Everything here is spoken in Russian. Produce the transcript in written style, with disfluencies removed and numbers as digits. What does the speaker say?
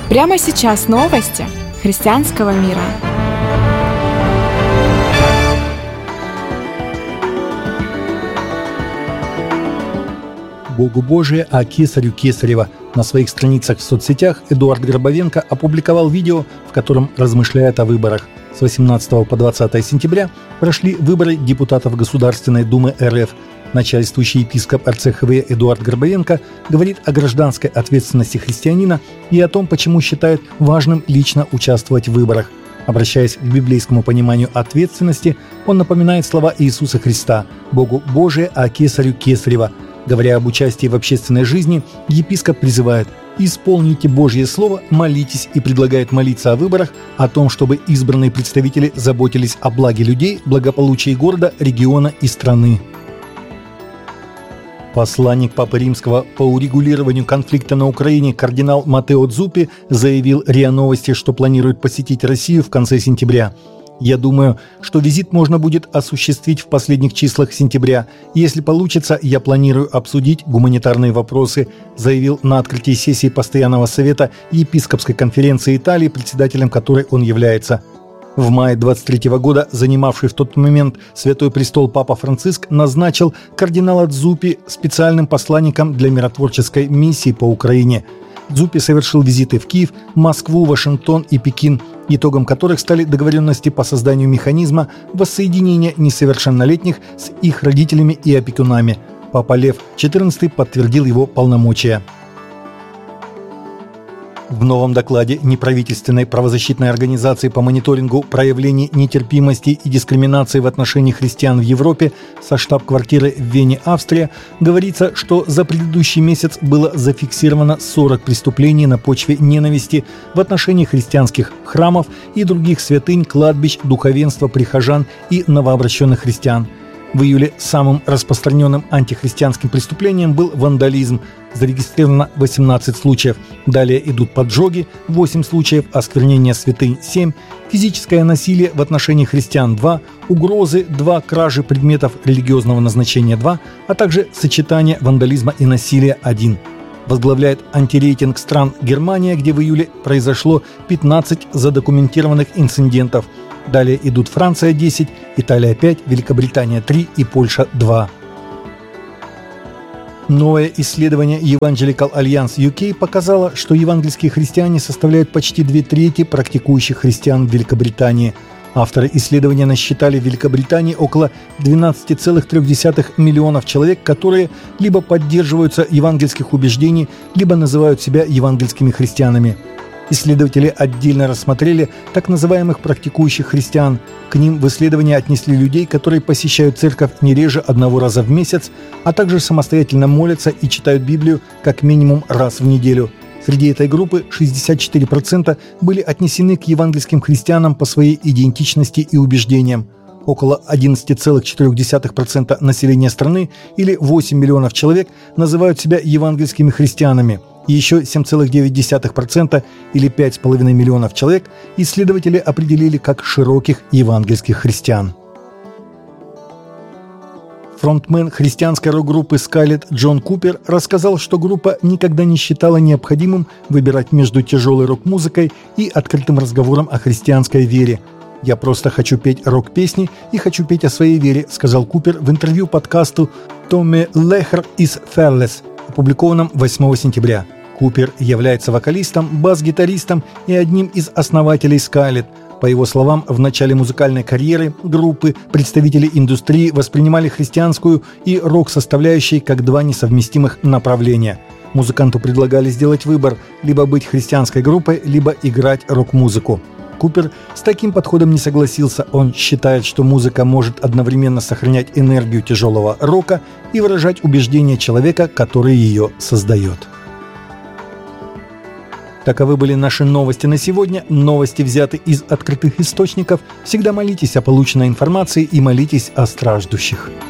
Прямо сейчас новости христианского мира. Богу Божие, а кесарю кесарева. На своих страницах в соцсетях Эдуард Горбовенко опубликовал видео, в котором размышляет о выборах. С 18 по 20 сентября прошли выборы депутатов Государственной Думы РФ. Начальствующий епископ РЦХВ Эдуард Горбовенко говорит о гражданской ответственности христианина и о том, почему считает важным лично участвовать в выборах. Обращаясь к библейскому пониманию ответственности, он напоминает слова Иисуса Христа «Богу Божие, а кесарю кесарева». Говоря об участии в общественной жизни, епископ призывает «Исполните Божье Слово, молитесь» и предлагает молиться о выборах, о том, чтобы избранные представители заботились о благе людей, благополучии города, региона и страны. Посланник Папы Римского по урегулированию конфликта на Украине кардинал Матео Дзуппи заявил РИА Новости, что планирует посетить Россию в конце сентября. «Я думаю, что визит можно будет осуществить в последних числах сентября. Если получится, я планирую обсудить гуманитарные вопросы», заявил на открытии сессии Постоянного совета Епископской конференции Италии, председателем которой он является. В мае 23 года занимавший в тот момент Святой Престол Папа Франциск назначил кардинала Дзуппи специальным посланником для миротворческой миссии по Украине. Дзуппи совершил визиты в Киев, Москву, Вашингтон и Пекин, итогом которых стали договоренности по созданию механизма воссоединения несовершеннолетних с их родителями и опекунами. Папа Лев XIV подтвердил его полномочия. В новом докладе неправительственной правозащитной организации по мониторингу проявлений нетерпимости и дискриминации в отношении христиан в Европе со штаб-квартиры в Вене, Австрия, говорится, что за предыдущий месяц было зафиксировано 40 преступлений на почве ненависти в отношении христианских храмов и других святынь, кладбищ, духовенства, прихожан и новообращенных христиан. В июле самым распространенным антихристианским преступлением был вандализм. Зарегистрировано 18 случаев. Далее идут поджоги, 8 случаев, осквернение святынь 7, физическое насилие в отношении христиан 2, угрозы 2, кражи предметов религиозного назначения 2, а также сочетание вандализма и насилия 1. Возглавляет антирейтинг стран Германия, где в июле произошло 15 задокументированных инцидентов. Далее идут Франция 10, Италия 5, Великобритания 3 и Польша 2. Новое исследование Evangelical Alliance UK показало, что евангельские христиане составляют почти 2/3 практикующих христиан в Великобритании. Авторы исследования насчитали в Великобритании около 12,3 миллионов человек, которые либо поддерживаются евангельских убеждений, либо называют себя евангельскими христианами. Исследователи отдельно рассмотрели так называемых практикующих христиан. К ним в исследовании отнесли людей, которые посещают церковь не реже 1 раза в месяц, а также самостоятельно молятся и читают Библию как минимум раз в неделю. Среди этой группы 64% были отнесены к евангельским христианам по своей идентичности и убеждениям. Около 11,4% населения страны, или 8 миллионов человек, называют себя евангельскими христианами. И еще 7,9%, или 5,5 миллионов человек, исследователи определили как широких евангельских христиан. Фронтмен христианской рок-группы Skillet Джон Купер рассказал, что группа никогда не считала необходимым выбирать между тяжелой рок-музыкой и открытым разговором о христианской вере. «Я просто хочу петь рок-песни и хочу петь о своей вере», сказал Купер в интервью подкасту «Tommy Leher is Fearless», опубликованном 8 сентября. Купер является вокалистом, бас-гитаристом и одним из основателей Skillet. По его словам, в начале музыкальной карьеры группы представители индустрии воспринимали христианскую и рок-составляющие как два несовместимых направления. Музыканту предлагали сделать выбор – либо быть христианской группой, либо играть рок-музыку. Купер с таким подходом не согласился. Он считает, что музыка может одновременно сохранять энергию тяжелого рока и выражать убеждения человека, который ее создает. Таковы были наши новости на сегодня. Новости взяты из открытых источников. Всегда молитесь о полученной информации и молитесь о страждущих.